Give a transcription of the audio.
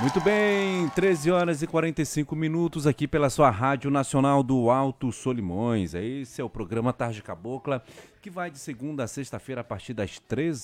Muito bem, 13 horas e 45 minutos aqui pela sua Rádio Nacional do Alto Solimões. Esse é o programa Tarde Cabocla, que vai de segunda a sexta-feira a partir das 13